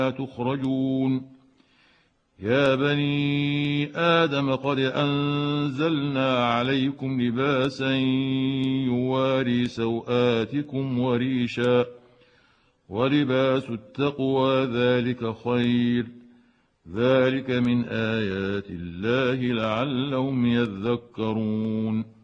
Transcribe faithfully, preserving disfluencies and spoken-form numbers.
تخرجون يا بني آدم قد أنزلنا عليكم لباسا يواري سوآتكم وريشا ولباس التقوى ذلك خير ذلك من آيات الله لعلهم يذكرون